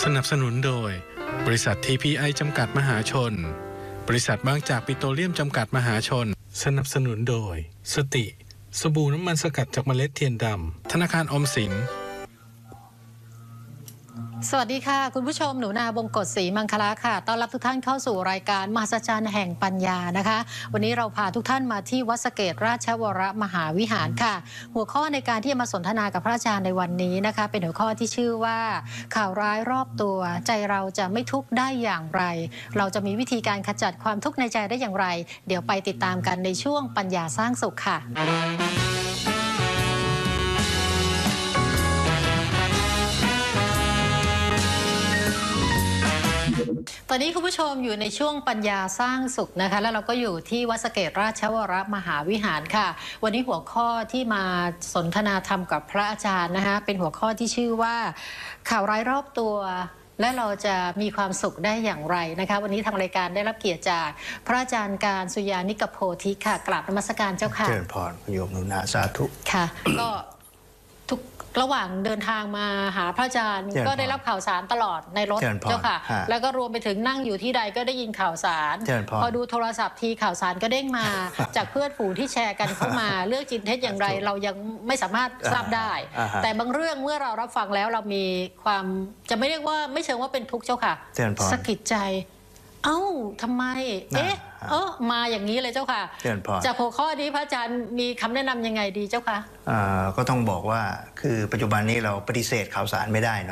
นับสนุนโดยบริษัท TPI จำกัดมหาชนบริษัทบางจากปิโตรเลียมจำกัดมหาชนสนับสนุนโดยสติสบู่น้ำมันสกัดจากเมล็ดเทียนดำธนาคารออมสินสวัสดีค่ะคุณผู้ชมหนูนาบงกฎศรีมังคลาค่ะต้อนรับทุกท่านเข้าสู่รายการมหัศจรรย์แห่งปัญญานะคะวันนี้เราพาทุกท่านมาที่วัดสะเกษราชวรมหาวิหารค่ะหัวข้อในการที่จะมาสนทนากับพระอาจารย์ในวันนี้นะคะเป็นหัวข้อที่ชื่อว่าข่าวร้ายรอบตัวใจเราจะไม่ทุกข์ได้อย่างไรเราจะมีวิธีการขจัดความทุกข์ในใจได้อย่างไรเดี๋ยวไปติดตามกันในช่วงปัญญาสร้างสุขค่ะตอนนี้คุณผู้ชมอยู่ในช่วงปัญญาสร้างสุขนะคะแล้วเราก็อยู่ที่วัดสะเกษราชวรมหาวิหารค่ะวันนี้หัวข้อที่มาสนทนาธรรมกับพระอาจารย์นะคะเป็นหัวข้อที่ชื่อว่าข่าวร้ายรอบตัวและเราจะมีความสุขได้อย่างไรนะคะวันนี้ทางรายการได้รับเกียรติจากพระอาจารย์การสุยานิกโพธิค่ะกราบนมัสการเจ้าค่ะเจริญพรโยมหนูนาสาธุค่ะก็ทุกระหว่างเดินทางมาหาพระอาจารย์ก็ได้รับข่าวสารตลอดในรถเจ้าค่ะแล้วก็รวมไปถึงนั่งอยู่ที่ใดก็ได้ยินข่าวสารพอดูโทรศัพท์ทีข่าวสารก็เด้งมาจากเพื่อนฝูงที่แชร์กันเข้ามาเรื่องจริงเท็จอย่างไรเรายังไม่สามารถทราบได้แต่บางเรื่องเมื่อเรารับฟังแล้วเรามีความจะไม่เรียกว่าไม่เชิงว่าเป็นทุกข์เจ้าค่ะสะกิดใจเอ้าทำไมมาอย่างนี้เลยเจ้าค่ะจากหัวข้อนี้พระอาจารย์มีคำแนะนำยังไงดีเจ้าค่ะก็ต้องบอกว่าคือปัจจุบันนี้เราปฏิเสธข่าวสารไม่ได้เนาะ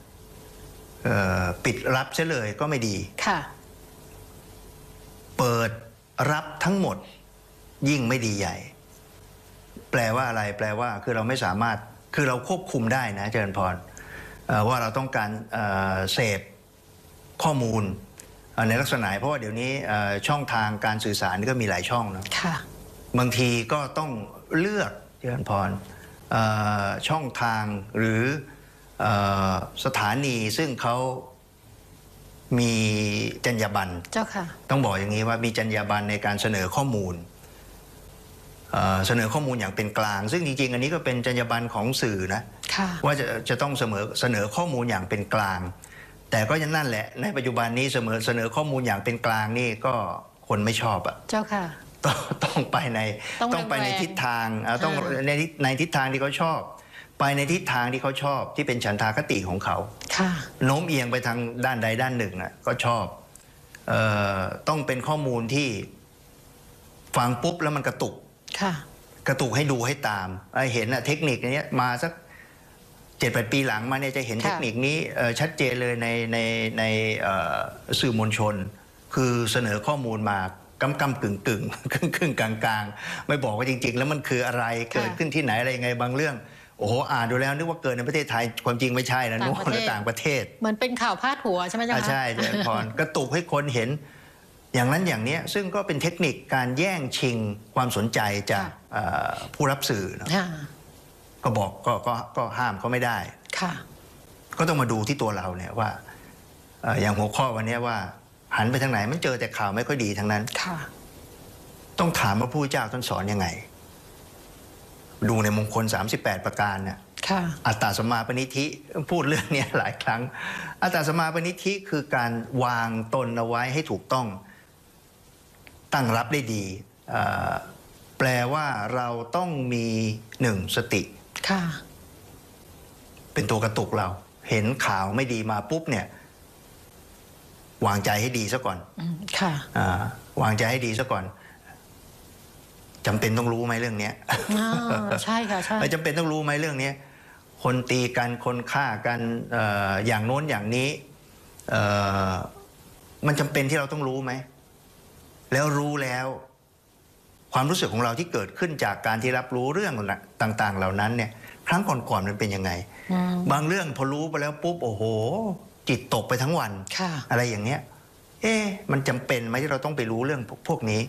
ปิดรับเฉลยก็ไม่ดีค่ะเปิดรับทั้งหมดยิ่งไม่ดีใหญ่แปลว่าอะไรแปลว่าคือเราไม่สามารถคือเราควบคุมได้นะเจริญพรว่าเราต้องการเสพข้อมูลในลักษณะเพราะว่าเดี๋ยวนี้ช่องทางการสื่อสารก็มีหลายช่องนะบางทีก็ต้องเลือกเจริญพรช่องทางหรือสถานีซึ่งเขามีจรรยาบรรณต้องบอกอย่างนี้ว่ามีจรรยาบรรณในการเสนอข้อมูลเสนอข้อมูลอย่างเป็นกลางซึ่งจริงๆอันนี้ก็เป็นจรรยาบรรณของสื่อนะว่าจะต้องเสนอข้อมูลอย่างเป็นกลางแต่ก็ยังนั่นแหละในปัจจุบันนี้เสนอข้อมูลอย่างเป็นกลางนี่ก็คนไม่ชอบอ่ะเจ้าค่ะต้องไปในทิศทางต้องในทิศทางที่เขาชอบไปในทิศทางที่เขาชอบที่เป็นฉันทาคติของเขาโน้มเอียงไปทางด้านใดด้านหนึ่งอ่ะก็ชอบต้องเป็นข้อมูลที่ฟังปุ๊บแล้วมันกระตุกให้ดูให้ตามเห็นเทคนิคนี้มาสัก7-8 ปีหลังมาเนี่ยจะเห็นเทคนิคนี้ชัดเจนเลยในสื่อมวลชนคือเสนอข้อมูลมากำกึ่งกลางไม่บอกว่าจริงๆแล้วมันคืออะไรเกิดขึ้นที่ไหนอะไรยังไงบางเรื่องโอ้โหอ่านดูแล้วนึกว่าเกิดในประเทศไทยความจริงไม่ใช่นะนู่นต่างประเทศเหมือนเป็นข่าวพาดหัวใช่ไหมจ๊ะใช่พรกระตุกให้คนเห็นอย่างนั้นอย่างนี้ซึ่งก็เป็นเทคนิคการแย่งชิงความสนใจจากผู้รับสื่อก็บอกก็ห้ามเขาไม่ได้ก็ต้องมาดูที่ตัวเราเนี่ยว่าอย่างหัวข้อวันนี้ว่าหันไปทางไหนมันเจอแต่ข่าวไม่ค่อยดีทั้งนั้นต้องถามว่าผู้เจ้าท่านสอนยังไงดูในมงคล38ประการเนี่ยอัตตสัมมาปณิธิพูดเรื่องนี้หลายครั้งอัตตสัมมาปณิธิคือการวางตนเอาไว้ให้ถูกต้องตั้งรับได้ดีแปลว่าเราต้องมี1 สติเป็นตัวกระตุกเราเห็นข่าวไม่ดีมาปุ๊บเนี่ยวางใจให้ดีซะก่อนวางใจให้ดีซะก่อนจำเป็นต้องรู้ไหมเรื่องนี้ใช่ค่ะใช่จำเป็นต้องรู้ไหมเรื่องนี้คนตีกันคนฆ่ากันอย่างโน้นอย่างนี้มันจำเป็นที่เราต้องรู้ไหมแล้วรู้แล้วความรู้สึกของเราที่เกิดขึ้นจากการที่รับรู้เรื่องต่างๆเหล่านั้นเนี่ยครั้งก่อนๆมันเป็นยังไงบางเรื่องพอรู้ไปแล้วปุ๊บโอ้โหจิตตกไปทั้งวันอะไรอย่างเนี้ยมันจำเป็นไหมที่เราต้องไปรู้เรื่องพวกนี้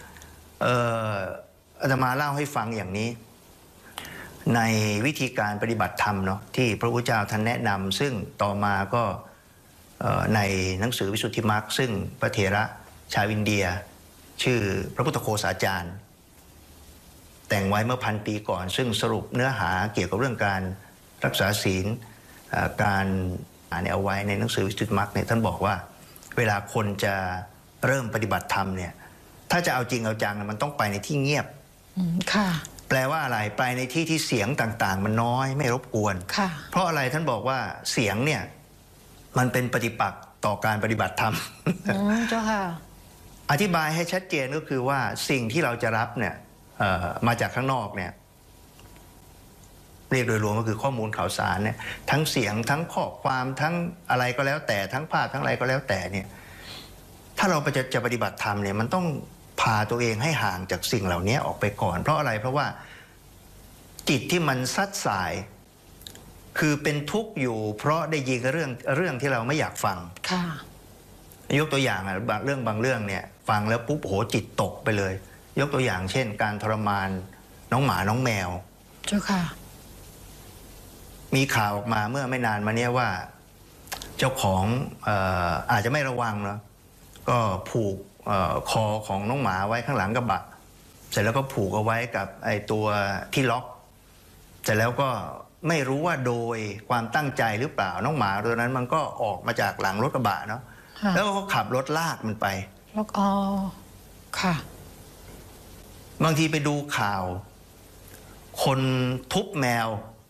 อาตมาเล่าให้ฟังอย่างนี้ในวิธีการปฏิบัติธรรมเนาะที่พระพุทธเจ้าท่านแนะนำซึ่งต่อมาก็ในหนังสือวิสุทธิมรรคซึ่งพระเถระชาวอินเดียชื่อพระพุทธโฆษาจารย์แต่งไว้เมื่อ1,000 ปีก่อนซึ่งสรุปเนื้อหาเกี่ยวกับเรื่องการรักษาศีลการเนี่ยเอาไว้ในหนังสือวิสุทธิมรรคเนี่ยท่านบอกว่าเวลาคนจะเริ่มปฏิบัติธรรมเนี่ยถ้าจะเอาจริงเอาจังมันต้องไปในที่เงียบค่ะแปลว่าอะไรไปในที่ที่เสียงต่างๆมันน้อยไม่รบกวนค่ะเพราะอะไรท่านบอกว่าเสียงเนี่ยมันเป็นปฏิปักษ์ต่อการปฏิบัติธรรมเจ้าค่ะอธิบายให้ชัดเจนก็คือว่าสิ่งที่เราจะรับเนี่ยมาจากข้างนอกเนี่ยเรียกโดยรวมก็คือข้อมูลข่าวสารเนี่ยทั้งเสียงทั้งข้อความทั้งอะไรก็แล้วแต่ทั้งภาพทั้งอะไรก็แล้วแต่เนี่ยถ้าเราจะปฏิบัติธรรมเนี่ยมันต้องพาตัวเองให้ห่างจากสิ่งเหล่านี้ออกไปก่อนเพราะอะไรเพราะว่าจิตที่มันซัดสายคือเป็นทุกข์อยู่เพราะได้ยินเรื่องที่เราไม่อยากฟังค่ะยกตัวอย่างบางเรื่องเนี่ยฟังแล้วปุ๊บโหจิตตกไปเลยยกตัวอย่างเช่นการทรมานน้องหมาน้องแมวเจ้าค่ะมีข่าวออกมาเมื่อไม่นานมาเนี้ยว่าเจ้าของอาจจะไม่ระวังเนาะก็ผูกคอของน้องหมาไว้ข้างหลังกระบะเสร็จแล้วก็ผูกเอาไว้กับไอ้ตัวที่ล็อกเสร็จแล้วก็ไม่รู้ว่าโดยความตั้งใจหรือเปล่าน้องหมาตัวนั้นมันก็ออกมาจากหลังรถกระบะเนาะแล้วก็ขับรถลากมันไปล็อกค่ะบางทีไปดูข่าวคนทุบแมว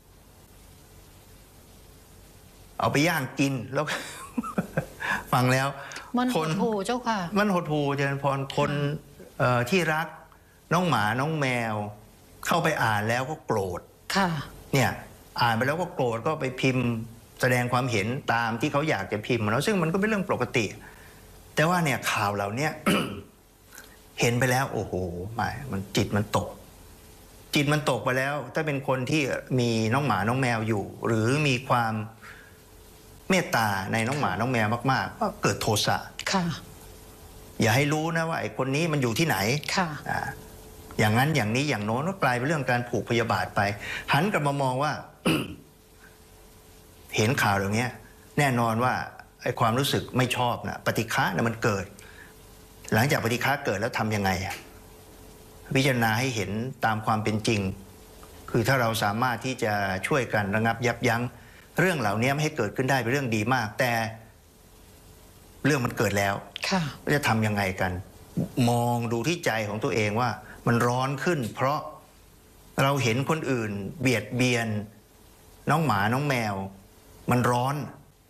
เอาไปย่างกินแล้ว ฟังแล้วมันหดหู่เจ้าค่ะมันหดหู่เจริญพรคนที่รักน้องหมาน้องแมวเข้าไปอ่านแล้วก็โกรธค่ะเนี่ยอ่านไปแล้วก็โกรธก็ไปพิมพ์แสดงความเห็นตามที่เขาอยากจะพิมพ์แล้วซึ่งมันก็เป็นเรื่องปกติแต่ว่าเนี่ยข่าวเหล่านี้ เห็นไปแล้วโอ้โหมันจิตมันตกไปแล้วถ้าเป็นคนที่มีน้องหมาน้องแมวอยู่หรือมีความเมตตาในน้องหมาน้องแมวมากๆก็เกิดโทสะค่ะอย่าให้รู้นะว่าไอ้คนนี้มันอยู่ที่ไหนค่ะอย่างนั้นอย่างนี้อย่างโน้นก็กลายเป็นเรื่องการผูกพยาบาทไปหันกลับมามองว่า เห็นข่าวอย่างนี้แน่นอนว่าไอ้ความรู้สึกไม่ชอบนะปฏิฆะนะมันเกิดหลังจากปฏิฆะเกิดแล้วทำยังไงพิจารณาให้เห็นตามความเป็นจริงคือถ้าเราสามารถที่จะช่วยกันระงับยับยั้งเรื่องเหล่านี้ไม่ให้เกิดขึ้นได้เป็นเรื่องดีมากแต่เรื่องมันเกิดแล้วจะทำยังไงกันมองดูที่ใจของตัวเองว่ามันร้อนขึ้นเพราะเราเห็นคนอื่นเบียดเบียนน้องหมาน้องแมวมันร้อน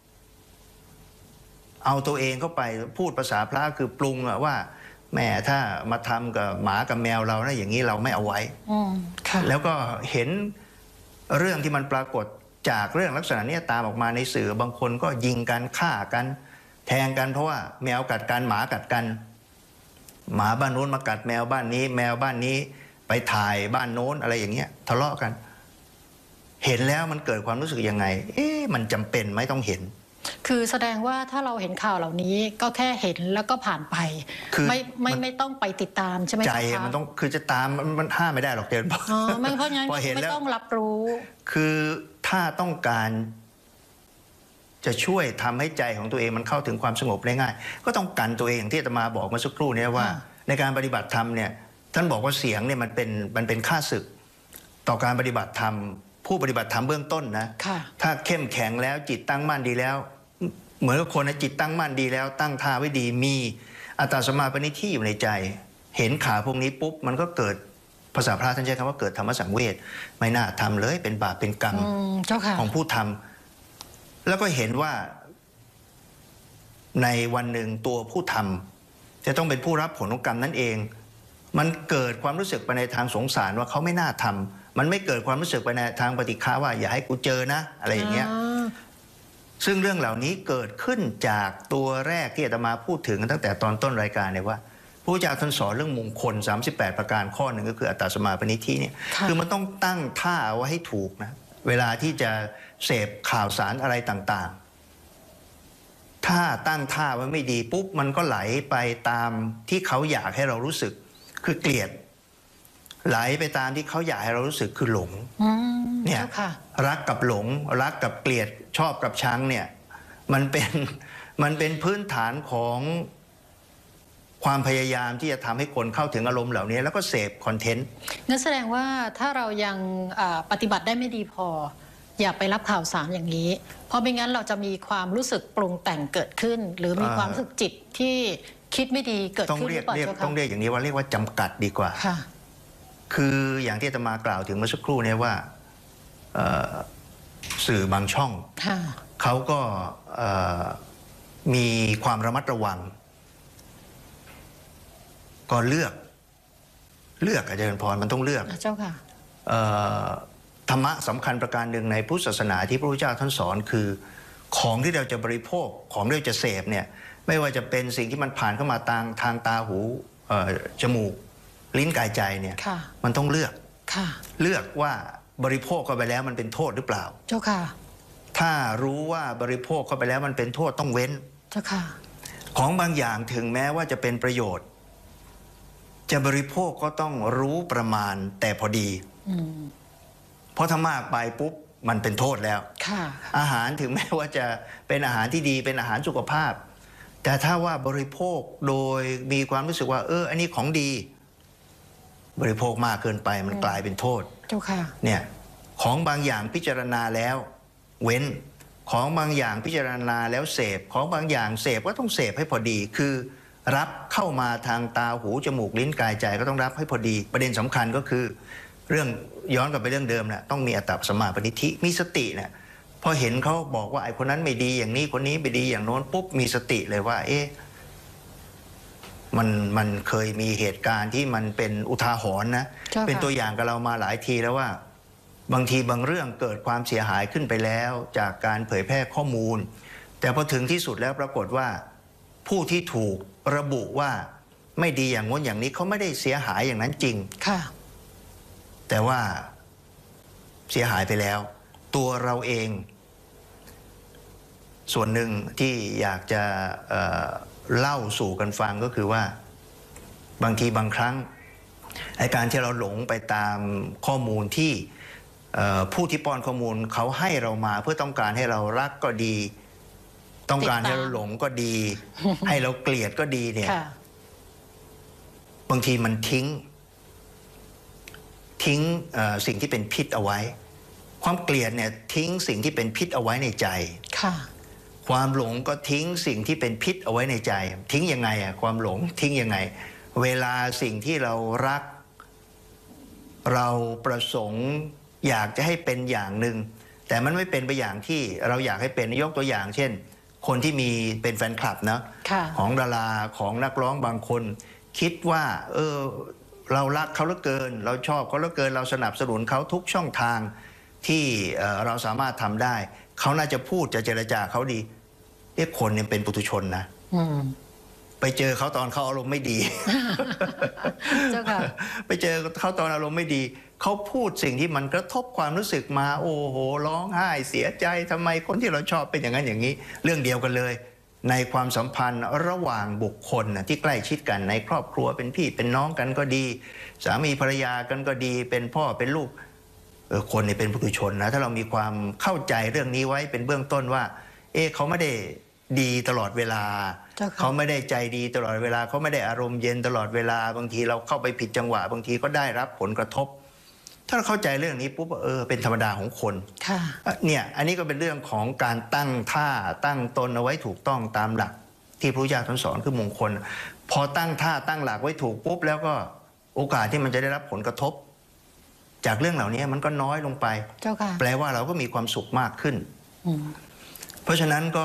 เอาตัวเองเข้าไปพูดภาษาพระคือปรุงว่าแม่ถ้ามาทำกับหมากับแมวเรานะอย่างนี้เราไม่เอาไว้แล้วก็เห็นเรื่องที่มันปรากฏจากเรื่องลักษณะนี้ตามออกมาในสื่อบางคนก็ยิงกันฆ่ากันแทงกันเพราะว่าแมวกัดกันหมากัดกันหมาบ้านโน้นมากัดแมวบ้านนี้แมวบ้านนี้ไปถ่ายบ้านโน้นอะไรอย่างเงี้ยทะเลาะกันเห็นแล้วมันเกิดความรู้สึกยังไงมันจำเป็นไหมต้องเห็นคือแสดงว่าถ้าเราเห็นข่าวเหล่านี้ก็แค่เห็นแล้วก็ผ่านไปไม่ต้องไปติดตามใช่ไหมใจมันต้องคือจะตามมันห้ามไม่ได้หรอกเดินไม่เพราะงั้นไม่ต้องรับรู้คือถ้าต้องการจะช่วยทำให้ใจของตัวเองมันเข้าถึงความสงบได้ง่ายก็ต้องกันตัวเองอย่างที่อาตมาบอกเมื่อสักครู่นี้ว่าในการปฏิบัติธรรมเนี่ยท่านบอกว่าเสียงเนี่ยมันเป็นค่าศึกต่อการปฏิบัติธรรมผู้ปฏิบัติธรรมเบื้องต้นนะถ้าเข้มแข็งแล้วจิตตั้งมั่นดีแล้วเหมือนกับคนจิตตั้งมั่นดีแล้วตั้งท่าไว้ดีมีอัตตาสมาปณิธิอยู่ในใจเห็นข่าวพวกนี้ปุ๊บมันก็เกิดภาษาพระท่านใช้คำว่าเกิดธรรมสังเวชไม่น่าทำเลยเป็นบาปเป็นกรรมของผู้ทำแล้วก็เห็นว่าในวันหนึ่งตัวผู้ทำจะต้องเป็นผู้รับผลของกรรมนั่นเองมันเกิดความรู้สึกไปในทางสงสารว่าเขาไม่น่าทำมันไม่เกิดความรู้สึกไปในทางปฏิฆาว่าอย่าให้กูเจอนะอะไรอย่างเงี้ยซึ่งเรื่องเหล่านี้เกิดขึ้นจากตัวแรกที่อาตมาพูดถึงตั้งแต่ตอนต้นรายการเนี่ยว่าพระพุทธเจ้าท่านสอนเรื่องมงคล38ประการข้อหนึ่งก็คืออัตตาสมาปณิธิเนี่ยคือมันต้องตั้งท่าเอาไว้ให้ถูกนะเวลาที่จะเสพข่าวสารอะไรต่างๆถ้าตั้งท่าไว้ไม่ดีปุ๊บมันก็ไหลไปตามที่เขาอยากให้เรารู้สึกคือเกลียดไหลไปตามที่เขาอยากให้เรารู้สึกคือหลงเนี่ยรักกับหลงรักกับเกลียดชอบกับชังเนี่ยมันเป็นพื้นฐานของความพยายามที่จะทำให้คนเข้าถึงอารมณ์เหล่านี้แล้วก็เสพคอนเทนต์นั่นแสดงว่าถ้าเรายังปฏิบัติได้ไม่ดีพออย่าไปรับข่าวสารอย่างนี้เพราะไม่งั้นเราจะมีความรู้สึกปรุงแต่งเกิดขึ้น หรือมีความรู้สึกจิตที่คิดไม่ดีเกิดขึ้นหรือเปล่าเจ้าค่ะต้องเรียกอย่างนี้ว่าเรียกว่าจำกัดดีกว่าคืออย่างที่อาตมากล่าวถึงเมื่อสักครู่นี้ว่าสื่อบางช่องเขาก็มีความระมัดระวังก็เลือกอาจารย์พรมันต้องเลือกเจ้าค่ะธรรมะสำคัญประการหนึ่งในพุทธศาสนาที่พระพุทธเจ้าท่านสอนคือของที่เราจะบริโภคของที่เราจะเสพเนี่ยไม่ว่าจะเป็นสิ่งที่มันผ่านเข้ามาทางตาหูจมูกลิ้นกายใจเนี่ยมันต้องเลือกว่าบริโภคเข้าไปแล้วมันเป็นโทษหรือเปล่าเจ้าค่ะถ้ารู้ว่าบริโภคเข้าไปแล้วมันเป็นโทษต้องเว้นเจ้าค่ะของบางอย่างถึงแม้ว่าจะเป็นประโยชน์จะบริโภคก็ต้องรู้ประมาณแต่พอดีเพราะถ้ามากไปปุ๊บมันเป็นโทษแล้วอาหารถึงแม้ว่าจะเป็นอาหารที่ดีเป็นอาหารสุขภาพแต่ถ้าว่าบริโภคโดยมีความรู้สึกว่าอันนี้ของดีบริโภคมากเกินไปมันกลายเป็นโทษเจ้าค่ะเนี่ยของบางอย่างพิจารณาแล้วเว้นของบางอย่างพิจารณาแล้วเสพของบางอย่างเสพก็ต้องเสพให้พอดีคือรับเข้ามาทางตาหูจมูกลิ้นกายใจก็ต้องรับให้พอดีประเด็นสำคัญก็คือเรื่องย้อนกลับไปเรื่องเดิมนะต้องมีอัตตสัมมาปณิธิมีสติเนี่ยพอเห็นเขาบอกว่าไอ้คนนั้นไม่ดีอย่างนี้คนนี้ไม่ดีอย่างโน้นปุ๊บมีสติเลยว่ามันเคยมีเหตุการณ์ที่มันเป็นอุทาหรณ์นะเป็นตัวอย่างกับเรามาหลายทีแล้วว่าบางทีบางเรื่องเกิดความเสียหายขึ้นไปแล้วจากการเผยแพร่ข้อมูลแต่พอถึงที่สุดแล้วปรากฏว่าผู้ที่ถูกระบุว่าไม่ดีอย่างง้นอย่างนี้เขาไม่ได้เสียหายอย่างนั้นจริงแต่ว่าเสียหายไปแล้วตัวเราเองส่วนหนึ่งที่อยากจะเล่าสู่กันฟังก็คือว่าบางทีบางครั้งการที่เราหลงไปตามข้อมูลที่ผู้ที่ป้อนข้อมูลเขาให้เรามาเพื่อต้องการให้เรารักก็ดีต้องการให้เราหลงก็ดี ให้เราเกลียดก็ดีเนี่ยบางทีมันทิ้งสิ่งที่เป็นพิษเอาไว้ความเกลียดเนี่ยทิ้งสิ่งที่เป็นพิษเอาไว้ในใจความหลงก็ทิ้งสิ่งที่เป็นพิษเอาไว้ในใจทิ้งยังไงความหลงทิ้งยังไงเวลาสิ่งที่เรารักเราประสงค์อยากจะให้เป็นอย่างหนึ่งแต่มันไม่เป็นไปอย่างที่เราอยากให้เป็นยกตัวอย่างเช่นคนที่มีเป็นแฟนคลับนะของดาราของนักร้องบางคนคิดว่าเรารักเขาเหลือเกินเราชอบเขาเหลือเกินเราสนับสนุนเขาทุกช่องทางที่เราสามารถทำได้เขาน่าจะพูดจะเจรจาเขาดีคนเนี่ยเป็นปุถุชนนะไปเจอเขาตอนเขาอารมณ์ไม่ดี ไปเจอเขาตอนอารมณ์ไม่ดีเขาพูดสิ่งที่มันกระทบความรู้สึกมาโอ้โหร้องไห้เสียใจทำไมคนที่เราชอบเป็นอย่างนั้นอย่างนี้เรื่องเดียวกันเลยในความสัมพันธ์ระหว่างบุคคลที่ใกล้ชิดกันในครอบครัวเป็นพี่เป็นน้องกันก็ดีสามีภรรยากันก็ดีเป็นพ่อเป็นลูกคนเนี่ยเป็นปุถุชนนะถ้าเรามีความเข้าใจเรื่องนี้ไว้เป็นเบื้องต้นว่าเขาไม่ได้ดีตลอดเวลาเขาไม่ได้ใจดีตลอดเวลาเขาไม่ได้อารมณ์เย็นตลอดเวลาบางทีเราเข้าไปผิดจังหวะบางทีก็ได้รับผลกระทบถ้าเราเข้าใจเรื่องนี้ปุ๊บเป็นธรรมดาของคนเนี่ยอันนี้ก็เป็นเรื่องของการตั้งท่าตั้งตนเอาไว้ถูกต้องตามหลักที่พระพุทธเจ้าท่านสอนคือมงคลพอตั้งท่าตั้งหลักไว้ถูกปุ๊บแล้วก็โอกาสที่มันจะได้รับผลกระทบจากเรื่องเหล่านี้มันก็น้อยลงไปแปลว่าเราก็มีความสุขมากขึ้นเพราะฉะนั้นก็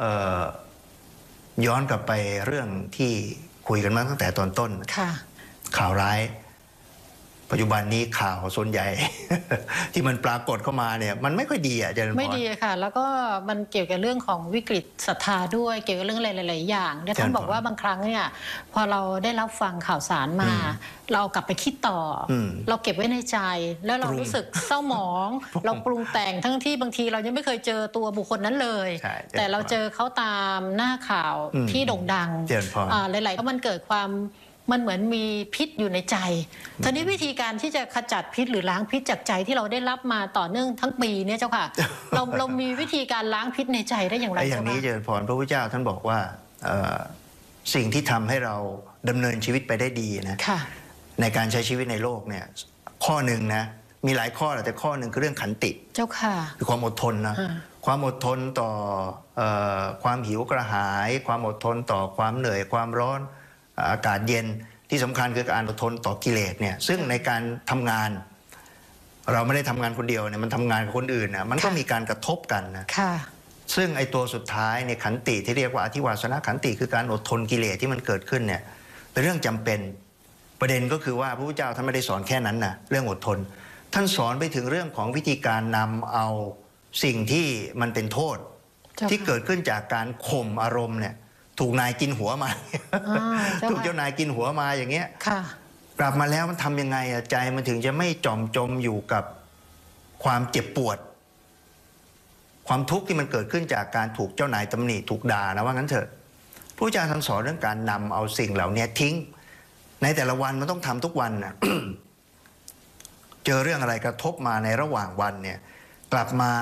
ย้อนกลับไปเรื่องที่คุยกันมาตั้งแต่ตอนต้นข่าวร้ายปัจจุบันนี้ข่าวส่วนใหญ่ ที่มันปรากฏเข้ามาเนี่ยมันไม่ค่อยดีอาจารย์ไม่ดีค่ะแล้วก็มันเกี่ยวกับเรื่องของวิกฤตศรัทธาด้วยเกี่ยวกับเรื่องอะไรหลายๆอย่างท่านบอกว่าบางครั้งเนี่ยพอเราได้รับฟังข่าวสารมาเรากลับไปคิดต่อเราเก็บไว้ในใจแล้วเรารู้สึกเศร้าหมองเราปรุงแต่งทั้งที่บางทีเรายังไม่เคยเจอตัวบุคคลนั้นเลยแต่เราเจอเขาตามหน้าข่าวที่โด่งดังหลายๆก็มันเกิดความมันเหมือนมีพิษอยู่ในใจทีนี้วิธีการที่จะขจัดพิษหรือล้างพิษจากใจที่เราได้รับมาต่อเนื่องทั้งปีเนี่ยเจ้าค่ะ เรามีวิธีการล้างพิษในใจได้อย่างไรอย่างนี้เจริญพรพระพุทธเจ้าท่านบอกว่าสิ่งที่ทำให้เราดำเนินชีวิตไปได้ดีนะในการใช้ชีวิตในโลกเนี่ยข้อหนึ่งนะมีหลายข้อแต่ข้อหนึ่งคือเรื่องขันติเจ้าค่ะคือความอดทนนะความอดทนต่อความหิวกระหาย ความอดทนต่อความเหนื่อยความร้อนอากาศเย็นที่สำคัญคือการอดทนต่อกิเลสเนี่ยซึ่งในการทำงานเราไม่ได้ทำงานคนเดียวเนี่ยมันทำงานกับคนอื่นนะมันก็มีการกระทบกันนะซึ่งไอ้ตัวสุดท้ายเนี่ยขันติที่เรียกว่าอธิวาสนขันติคือการอดทนกิเลสที่มันเกิดขึ้นเนี่ยเป็นเรื่องจำเป็นประเด็นก็คือว่าพระพุทธเจ้าท่านไม่ได้สอนแค่นั้นนะเรื่องอดทนท่านสอนไปถึงเรื่องของวิธีการนำเอาสิ่งที่มันเป็นโทษที่เกิดขึ้นจากการข่มอารมณ์เนี่ยถูกนายกินหัวมาถูกเจ้านายกินหัวมาอย่างเงี้ยกลับมาแล้วมันทำยังไงใจมันถึงจะไม่จมอยู่กับความเจ็บปวดความทุกข์ที่มันเกิดขึ้นจากการถูกเจ้านายตำหนิถูกด่านะว่างั้นเถอะพระอาจารย์ท่านสอนเรื่องการนำเอาสิ่งเหล่านี้ทิ้งในแต่ละวันมันต้องทำทุกวันนะ เจอเรื่องอะไรกระทบมาในระหว่างวันเนี่ยกลับมา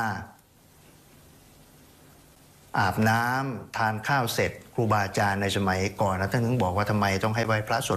อาบน้ำทานข้าวเสร็จครูบาอาจารย์ในสมัยก่อนนะท่านถึงบอกว่าทำไมต้องให้ไหว้พระสวด